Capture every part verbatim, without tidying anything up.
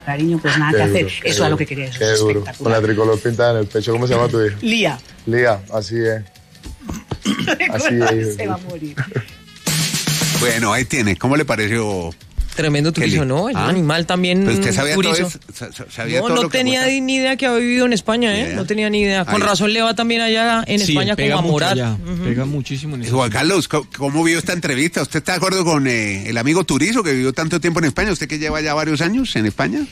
Cariño, pues nada Qué que duro, hacer. qué Eso duro, es lo que quería, eso qué es duro. espectacular. Con la tricolor pintada en el pecho. ¿Cómo se llama tu hija? Lía. Lía, así es. Así es. Se va a morir. Bueno, ahí tiene. ¿Cómo le pareció? Tremendo turizo, ¿no? Es ¿Ah? un animal también. ¿Pero usted sabía turizo. todo eso? Sa- ¿Sabía No, todo no lo que tenía cuenta? ni idea que había vivido en España, ¿eh? Yeah. No tenía ni idea. Con Ahí. razón le va también allá en Sí, España pega como a mucho morar. allá, Ujú. pega muchísimo en Eh, eso. Juan Carlos, ¿cómo, cómo vio esta entrevista? ¿Usted está de acuerdo con eh, el amigo Turizo que vivió tanto tiempo en España? ¿Usted que lleva ya varios años en España?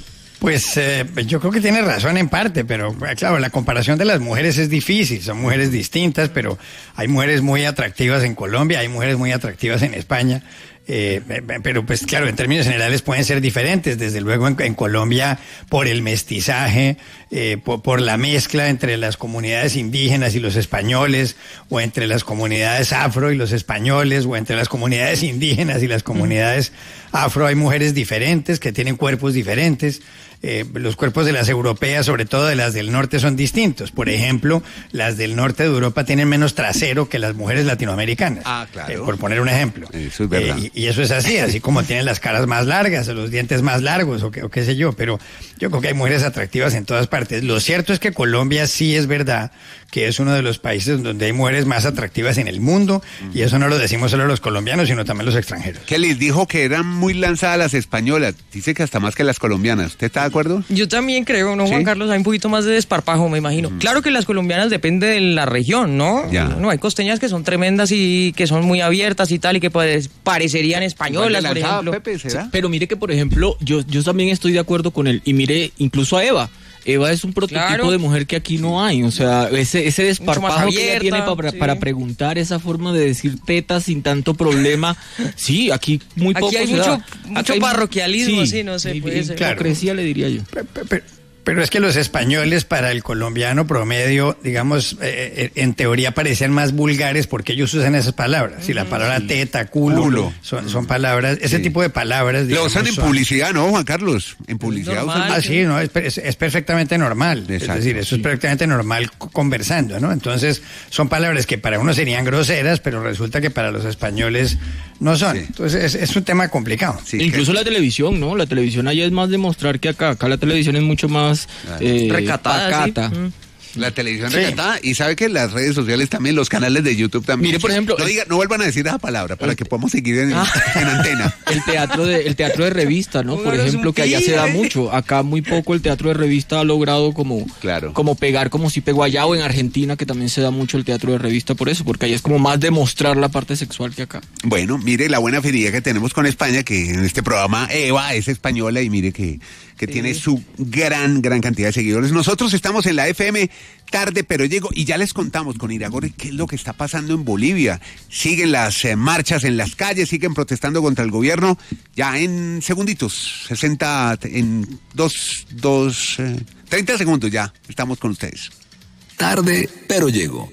Pues eh, yo creo que tiene razón en parte, pero eh, claro, la comparación de las mujeres es difícil, son mujeres distintas, pero hay mujeres muy atractivas en Colombia, hay mujeres muy atractivas en España. Eh, pero pues claro, en términos generales pueden ser diferentes, desde luego en, en Colombia por el mestizaje, eh, por, por la mezcla entre las comunidades indígenas y los españoles, o entre las comunidades afro y los españoles, o entre las comunidades indígenas y las comunidades afro, hay mujeres diferentes que tienen cuerpos diferentes. Eh, los cuerpos de las europeas, sobre todo de las del norte, son distintos. Por ejemplo, las del norte de Europa tienen menos trasero que las mujeres latinoamericanas. Ah, claro. Eh, por poner un ejemplo. Eso es verdad. Eh, y, y eso es así, así como tienen las caras más largas, o los dientes más largos, o, que, o qué sé yo. Pero yo creo que hay mujeres atractivas en todas partes. Lo cierto es que Colombia sí es verdad que es uno de los países donde hay mujeres más atractivas en el mundo, y eso no lo decimos solo los colombianos, sino también los extranjeros. Kelly dijo que eran muy lanzadas las españolas. Dice que hasta más que las colombianas. ¿Usted está de acuerdo? Yo también creo, ¿no, Juan ¿Sí? Carlos? Hay un poquito más de desparpajo, me imagino. Claro que las colombianas depende de la región, ¿no? Ya. No, hay costeñas que son tremendas y que son muy abiertas y tal, y que pues, parecerían españolas, por Lanzada, ejemplo. Pepe, ¿será? Pero mire que, por ejemplo, yo, yo también estoy de acuerdo con él. Y mire, incluso a Eva. Eva es un prototipo Claro. de mujer que aquí no hay. O sea, ese, ese desparpajo que ella abierta, tiene para, sí. para preguntar, esa forma de decir tetas sin tanto problema. Sí, aquí muy poco Aquí hay se mucho, da. mucho Acá hay- parroquialismo, sí, no sé, y- puede y ser. Claro. hipocresía, le diría yo. Pe- pe- pe- Pero es que los españoles para el colombiano promedio, digamos, eh, eh, en teoría parecen más vulgares porque ellos usan esas palabras. Si la palabra teta, culo, Culo. Son, son palabras, ese Sí. tipo de palabras. Lo digamos, usan en son- publicidad, ¿no, Juan Carlos? En publicidad normal. usan Ah, sí, no, es, es, es perfectamente normal. Exacto, es decir, eso sí. es perfectamente normal co- conversando, ¿no? Entonces, son palabras que para uno serían groseras, pero resulta que para los españoles no son. Sí. Entonces, es, es un tema complicado. Sí, Incluso que- la televisión, ¿no? La televisión allá es más demostrar que acá. Acá la televisión es mucho más eh, Recatada, pacata. sí. Mm. La televisión Sí. recatada, y sabe que las redes sociales también, los canales de YouTube también. Mire, por ejemplo, No, el- diga, no vuelvan a decir esa palabra para que podamos seguir en, Ah. en antena. El teatro de el teatro de revista, ¿no? Por Pónganos ejemplo, un que allá se da pi, ¿eh? mucho. Acá muy poco el teatro de revista ha logrado como, Claro. como pegar como si pegó allá, o en Argentina, que también se da mucho el teatro de revista por eso, porque allá es como más demostrar la parte sexual que acá. Bueno, mire la buena afinidad que tenemos con España, que en este programa Eva es española y mire que, que tiene su gran, gran cantidad de seguidores. Nosotros estamos en la F M tarde, pero llego y ya les contamos con Iragorri qué es lo que está pasando en Bolivia. Siguen las eh, marchas en las calles, siguen protestando contra el gobierno. Ya en segunditos, sesenta, en dos, dos, eh, treinta segundos ya estamos con ustedes. Tarde, pero llego.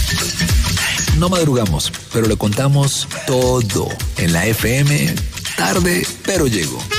No madrugamos, pero le contamos todo en la F M. Tarde, pero llego.